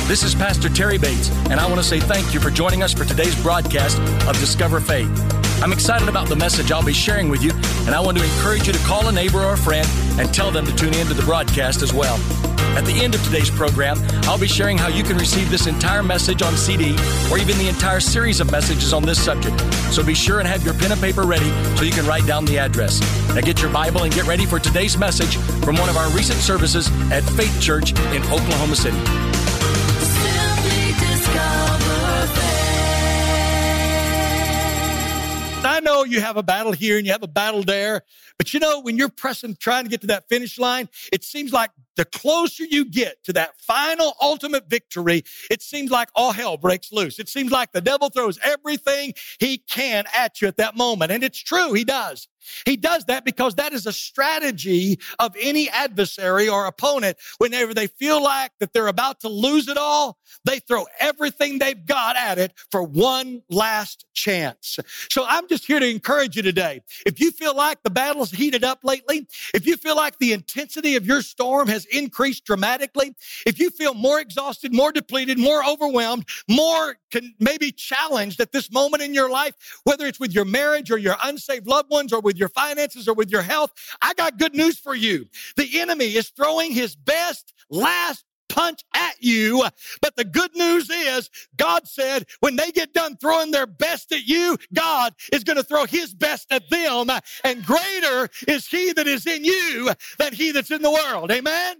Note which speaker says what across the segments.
Speaker 1: This is Pastor Terry Bates, and I want to say thank you for joining us for today's broadcast of Discover Faith. I'm excited about the message I'll be sharing with you, and I want to encourage you to call a neighbor or a friend and tell them to tune in to the broadcast as well. At the end of today's program, I'll be sharing how you can receive this entire message on CD or even the entire series of messages on this subject. So be sure and have your pen and paper ready so you can write down the address. Now get your Bible and get ready for today's message from one of our recent services at Faith Church in Oklahoma City. I know you have a battle here and you have a battle there, but you know, when you're pressing, trying to get to that finish line, it seems like the closer you get to that final ultimate victory, it seems like all hell breaks loose. It seems like the devil throws everything he can at you at that moment. And it's true, he does. He does that because that is a strategy of any adversary or opponent. Whenever they feel like that they're about to lose it all, they throw everything they've got at it for one last chance. So I'm just here to encourage you today. If you feel like the battle's heated up lately, if you feel like the intensity of your storm has increased dramatically, if you feel more exhausted, more depleted, more overwhelmed, more maybe challenged at this moment in your life, whether it's with your marriage or your unsaved loved ones or with your finances or with your health, I got good news for you. The enemy is throwing his best last punch at you. But the good news is God said when they get done throwing their best at you, God is going to throw his best at them. And greater is he that is in you than he that's in the world. Amen?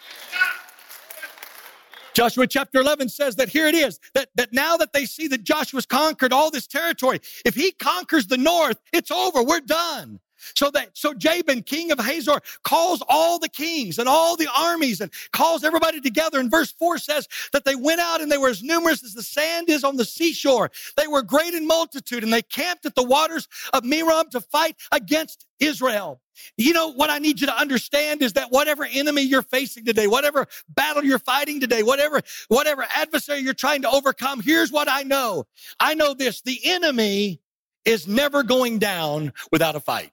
Speaker 1: Joshua chapter 11 says that here it is, that now that they see that Joshua's conquered all this territory, if he conquers the north, it's over. We're done. So Jabin, king of Hazor, calls all the kings and all the armies and calls everybody together. And verse 4 says that they went out and they were as numerous as the sand is on the seashore. They were great in multitude and they camped at the waters of Merom to fight against Israel. You know, what I need you to understand is that whatever enemy you're facing today, whatever battle you're fighting today, whatever adversary you're trying to overcome, here's what I know. I know this: the enemy is never going down without a fight.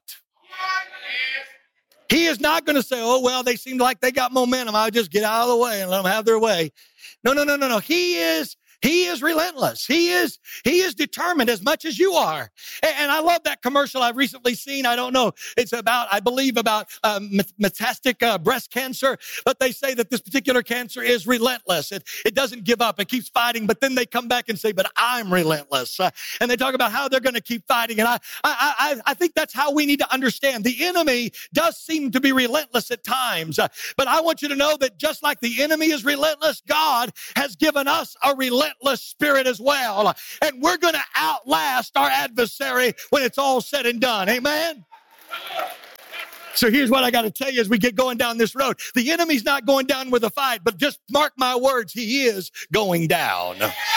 Speaker 1: He is not going to say, oh, well, they seem like they got momentum. I'll just get out of the way and let them have their way. No. He is relentless. He is determined as much as you are. And I love that commercial I've recently seen. I don't know. It's I believe about metastatic breast cancer. But they say that this particular cancer is relentless. It doesn't give up. It keeps fighting. But then they come back and say, but I'm relentless. And they talk about how they're going to keep fighting. And I think that's how we need to understand. The enemy does seem to be relentless at times. But I want you to know that just like the enemy is relentless, God has given us a relentless spirit as well. And we're going to outlast our adversary when it's all said and done. Amen? So here's what I got to tell you as we get going down this road. The enemy's not going down with a fight, but just mark my words, he is going down.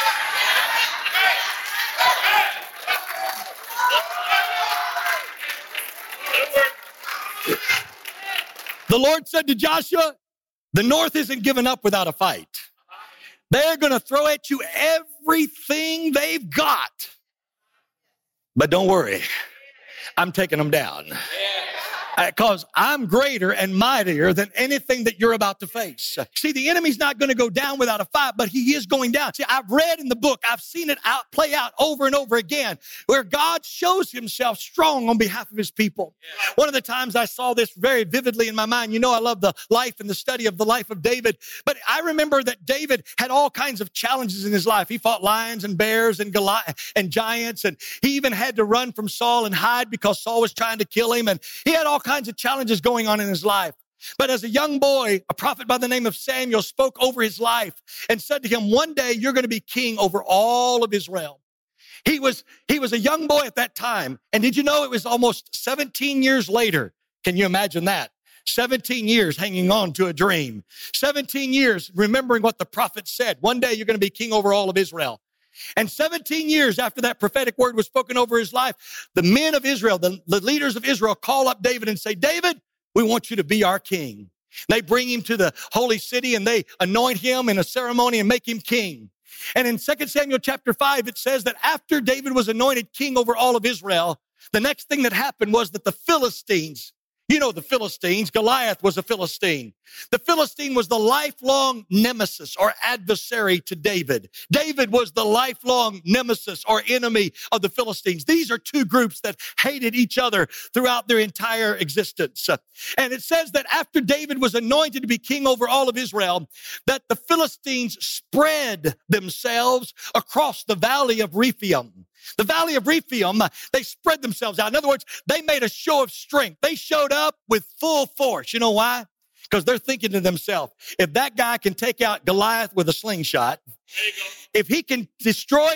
Speaker 1: The Lord said to Joshua, the north isn't given up without a fight. They're going to throw at you everything they've got. But don't worry, I'm taking them down. Because I'm greater and mightier than anything that you're about to face. See, the enemy's not going to go down without a fight, but he is going down. See, I've read in the book, I've seen it play out over and over again, where God shows himself strong on behalf of his people. One of the times I saw this very vividly in my mind, you know, I love the life and the study of the life of David, but I remember that David had all kinds of challenges in his life. He fought lions and bears and Goliath and giants, and he even had to run from Saul and hide because Saul was trying to kill him, and he had all kinds of challenges going on in his life. But as a young boy, a prophet by the name of Samuel spoke over his life and said to him, one day you're going to be king over all of Israel. He was a young boy at that time. And did you know it was almost 17 years later? Can you imagine that? 17 years hanging on to a dream. 17 years remembering what the prophet said. One day you're going to be king over all of Israel. And 17 years after that prophetic word was spoken over his life, the men of Israel, the leaders of Israel, call up David and say, David, we want you to be our king. They bring him to the holy city and they anoint him in a ceremony and make him king. And in 2 Samuel chapter 5, it says that after David was anointed king over all of Israel, the next thing that happened was that the Philistines You know the Philistines. Goliath was a Philistine. The Philistine was the lifelong nemesis or adversary to David. David was the lifelong nemesis or enemy of the Philistines. These are two groups that hated each other throughout their entire existence. And it says that after David was anointed to be king over all of Israel, that the Philistines spread themselves across the valley of Rephaim. The valley of Rephaim, they spread themselves out. In other words, they made a show of strength. They showed up with full force. You know why? Because they're thinking to themselves, if that guy can take out Goliath with a slingshot, if he can destroy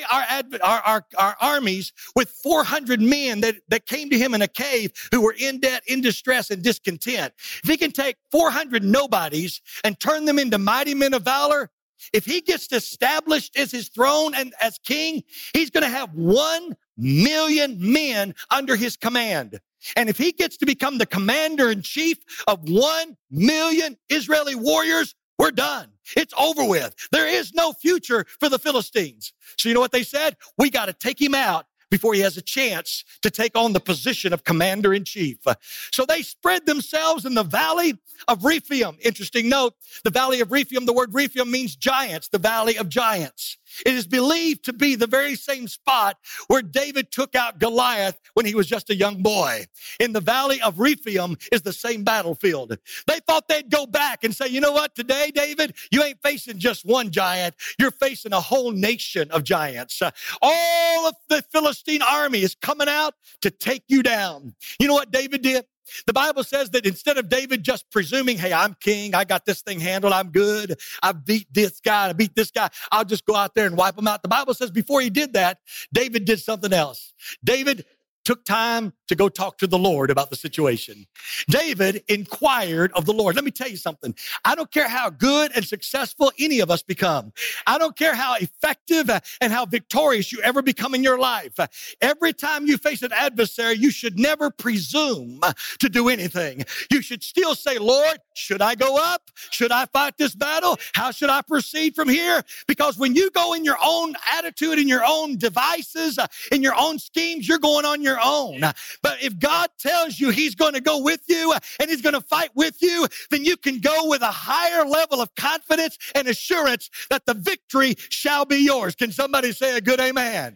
Speaker 1: our armies with 400 men that came to him in a cave who were in debt, in distress, and discontent, if he can take 400 nobodies and turn them into mighty men of valor, if he gets established as his throne and as king, he's going to have 1 million men under his command. And if he gets to become the commander-in-chief of 1 million Israeli warriors, we're done. It's over with. There is no future for the Philistines. So you know what they said? We got to take him out before he has a chance to take on the position of commander-in-chief. So they spread themselves in the valley of Rephaim. Interesting note, the valley of Rephaim, the word Rephaim means giants, the valley of giants. It is believed to be the very same spot where David took out Goliath when he was just a young boy. In the valley of Rephaim is the same battlefield. They thought they'd go back and say, you know what, today, David, you ain't facing just one giant. You're facing a whole nation of giants. All of the Philistine army is coming out to take you down. You know what David did? The Bible says that instead of David just presuming, hey, I'm king, I got this thing handled, I'm good, I beat this guy, I beat this guy, I'll just go out there and wipe him out. The Bible says before he did that, David did something else. David took time to go talk to the Lord about the situation. David inquired of the Lord. Let me tell you something. I don't care how good and successful any of us become. I don't care how effective and how victorious you ever become in your life. Every time you face an adversary, you should never presume to do anything. You should still say, Lord, should I go up? Should I fight this battle? How should I proceed from here? Because when you go in your own attitude, in your own devices, in your own schemes, you're going on your own. But if God tells you he's going to go with you and he's going to fight with you, then you can go with a higher level of confidence and assurance that the victory shall be yours. Can somebody say a good amen?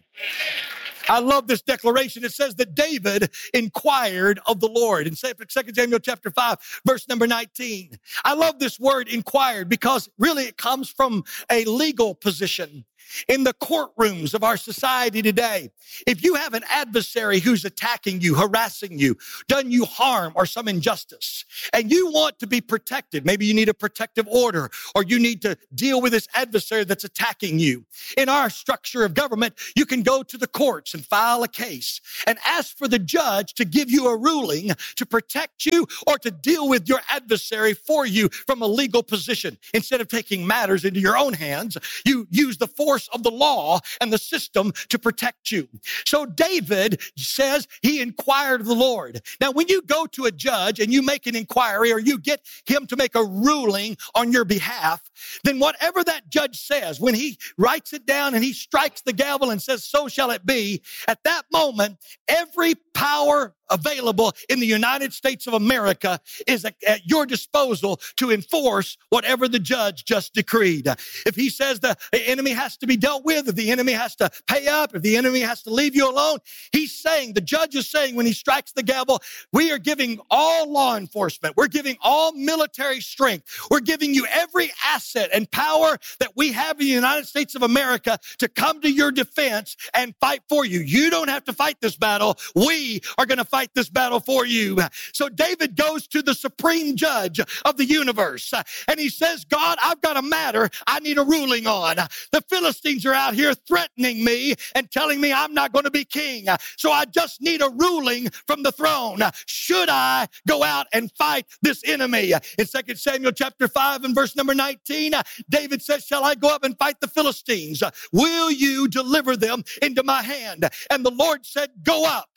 Speaker 1: I love this declaration. It says that David inquired of the Lord in 2 Samuel chapter 5, verse number 19. I love this word inquired because really it comes from a legal position. In the courtrooms of our society today, if you have an adversary who's attacking you, harassing you, done you harm or some injustice, and you want to be protected, maybe you need a protective order or you need to deal with this adversary that's attacking you. In our structure of government, you can go to the courts and file a case and ask for the judge to give you a ruling to protect you or to deal with your adversary for you from a legal position. Instead of taking matters into your own hands, you use the force of the law and the system to protect you. So David says he inquired of the Lord. Now, when you go to a judge and you make an inquiry or you get him to make a ruling on your behalf, then whatever that judge says, when he writes it down and he strikes the gavel and says, so shall it be, at that moment, every power available in the United States of America is at your disposal to enforce whatever the judge just decreed. If he says the enemy has to be dealt with, if the enemy has to pay up, if the enemy has to leave you alone, he's saying, the judge is saying when he strikes the gavel, we are giving all law enforcement, we're giving all military strength, we're giving you every asset and power that we have in the United States of America to come to your defense and fight for you. You don't have to fight this battle. We are going to fight this battle for you. So David goes to the supreme judge of the universe and he says, God, I've got a matter I need a ruling on. The Philistines are out here threatening me and telling me I'm not going to be king. So I just need a ruling from the throne. Should I go out and fight this enemy? In 2 Samuel chapter 5 and verse number 19, David says, shall I go up and fight the Philistines? Will you deliver them into my hand? And the Lord said, go up.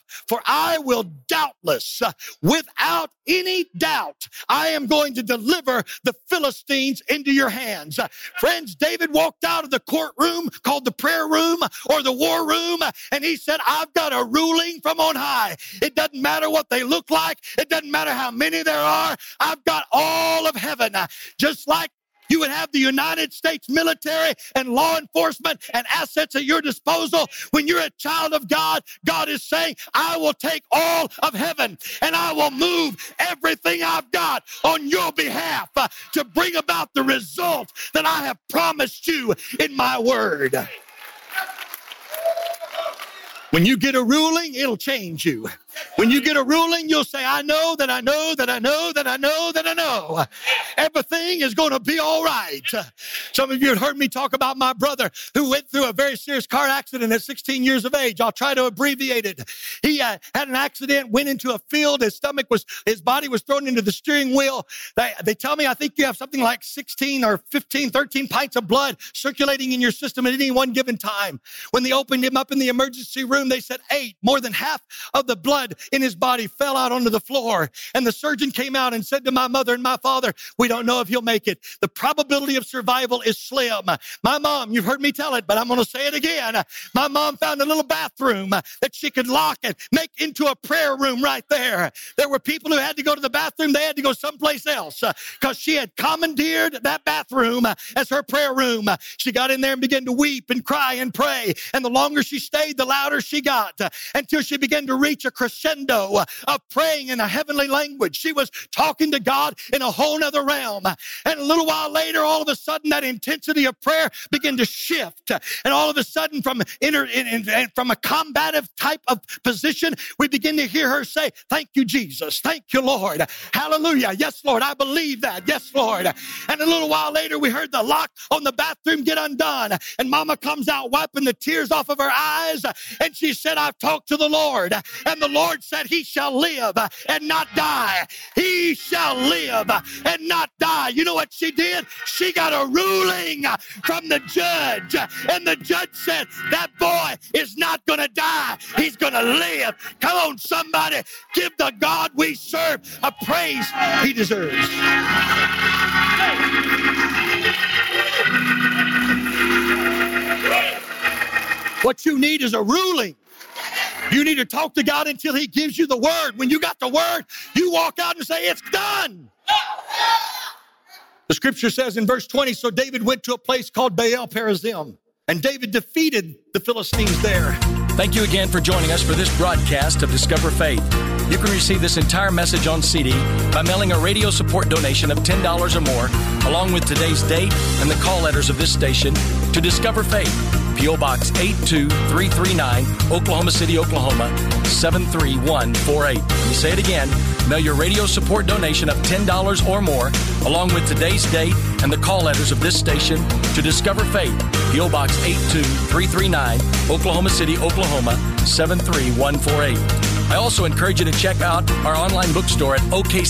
Speaker 1: For I will doubtless, without any doubt, I am going to deliver the Philistines into your hands. Friends, David walked out of the courtroom called the prayer room or the war room, and he said, I've got a ruling from on high. It doesn't matter what they look like. It doesn't matter how many there are. I've got all of heaven. Just like you would have the United States military and law enforcement and assets at your disposal. When you're a child of God, God is saying, I will take all of heaven and I will move everything I've got on your behalf to bring about the result that I have promised you in my word. When you get a ruling, it'll change you. When you get a ruling, you'll say, I know that I know that I know that I know that I know. Everything is going to be all right. Some of you have heard me talk about my brother who went through a very serious car accident at 16 years of age. I'll try to abbreviate it. He had an accident, went into a field. His body was thrown into the steering wheel. They tell me, I think you have something like 16 or 15, 13 pints of blood circulating in your system at any one given time. When they opened him up in the emergency room, they said 8, more than half of the blood in his body fell out onto the floor. And the surgeon came out and said to my mother and my father, we don't know if he'll make it. The probability of survival is slim. My mom, you've heard me tell it, but I'm going to say it again. My mom found a little bathroom that she could lock and make into a prayer room right there. There were people who had to go to the bathroom. They had to go someplace else because she had commandeered that bathroom as her prayer room. She got in there and began to weep and cry and pray. And the longer she stayed, the louder she got until she began to reach a crescendo of praying in a heavenly language. She was talking to God in a whole nother realm. And a little while later, all of a sudden, that intensity of prayer began to shift. And all of a sudden, from a combative type of position, we begin to hear her say, thank you, Jesus. Thank you, Lord. Hallelujah. Yes, Lord. I believe that. Yes, Lord. And a little while later, we heard the lock on the bathroom get undone. And Mama comes out wiping the tears off of her eyes. And she said, I've talked to the Lord. And the Lord said, he shall live and not die. He shall live and not die. You know what she did? She got a ruling from the judge. And the judge said, that boy is not going to die. He's going to live. Come on, somebody. Give the God we serve a praise he deserves. What you need is a ruling. You need to talk to God until he gives you the word. When you got the word, you walk out and say, it's done. The scripture says in verse 20, so David went to a place called Baal Perazim, and David defeated the Philistines there.
Speaker 2: Thank you again for joining us for this broadcast of Discover Faith. You can receive this entire message on CD by mailing a radio support donation of $10 or more, along with today's date and the call letters of this station to Discover Faith, P.O. Box 82339, Oklahoma City, Oklahoma, 73148. Let me say it again. Mail your radio support donation of $10 or more, along with today's date and the call letters of this station to Discover Faith, P.O. Box 82339, Oklahoma City, Oklahoma, 73148. I also encourage you to check out our online bookstore at OKC.